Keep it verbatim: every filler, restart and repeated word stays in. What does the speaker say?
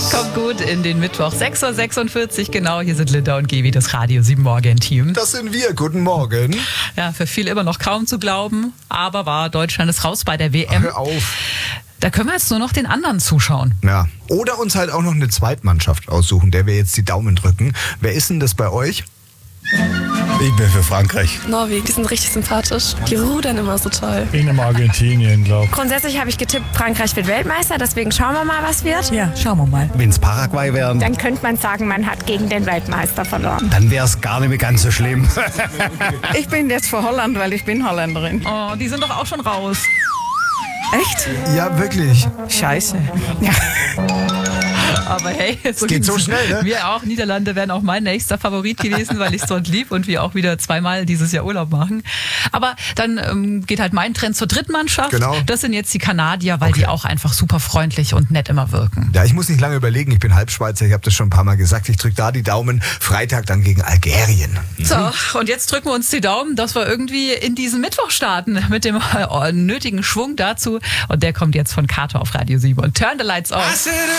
Kommt gut in den Mittwoch. sechs Uhr sechsundvierzig genau. Hier sind Linda und Gevi, das Radio sieben Morgen-Team. Das sind wir. Guten Morgen. Ja, für viele immer noch kaum zu glauben. Aber war Deutschland ist raus bei der W M. Hör auf. Da können wir jetzt nur noch den anderen zuschauen. Ja. Oder uns halt auch noch eine Zweitmannschaft aussuchen, der wir jetzt die Daumen drücken. Wer ist denn das bei euch? Ich bin für Frankreich. Norwegen, die sind richtig sympathisch. Die rudern immer so toll. Ich nehme Argentinien, glaube ich. Grundsätzlich habe ich getippt, Frankreich wird Weltmeister, deswegen schauen wir mal, was wird. Ja, schauen wir mal. Wenn es Paraguay wären, Dann könnte man sagen, man hat gegen den Weltmeister verloren. dann wäre es gar nicht mehr ganz so schlimm. Ich bin jetzt für Holland, weil ich bin Holländerin. Oh, die sind doch auch schon raus. Echt? Ja, wirklich. Scheiße. Aber hey, so geht ging's. so schnell, ne? Wir auch. Niederlande wären auch mein nächster Favorit gewesen, weil ich es dort lieb und wir auch wieder zweimal dieses Jahr Urlaub machen. Aber dann ähm, geht halt mein Trend zur Drittmannschaft. Genau. Das sind jetzt die Kanadier, weil Okay. die auch einfach super freundlich und nett immer wirken. Ja, ich muss nicht lange überlegen. Ich bin Halbschweizer. Ich habe das schon ein paar Mal gesagt. Ich drücke da die Daumen. Freitag dann gegen Algerien. So, und jetzt drücken wir uns die Daumen, dass wir irgendwie in diesen Mittwoch starten mit dem äh, nötigen Schwung dazu. Und der kommt jetzt von Kato auf Radio sieben. Und Turn the Lights Off.